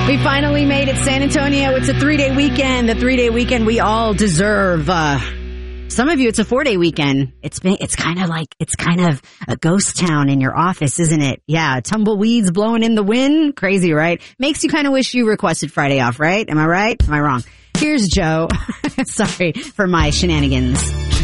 We finally made it, San Antonio. It's a 3-day weekend. The 3-day weekend we all deserve. Some of you, it's a 4-day weekend. It's kind of a ghost town in your office, isn't it? Yeah, tumbleweeds blowing in the wind. Crazy, right? Makes you kind of wish you requested Friday off, right? Am I right? Am I wrong? Here's Joe. Sorry for my shenanigans.